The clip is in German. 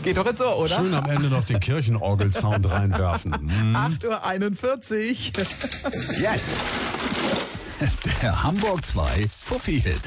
Geht doch jetzt so, oder? Schön am Ende noch den Kirchenorgel-Sound reinwerfen. 8:41 Uhr. Jetzt der Hamburg 2 Fuffi-Hit.